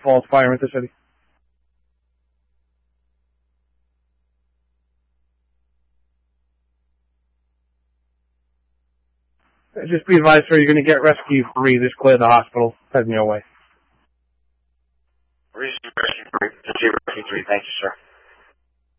Falls Fire at the city. Just be advised, sir, you're going to get rescue 3. Just clear the hospital. Heading your way. Rescue 3. Thank you, sir.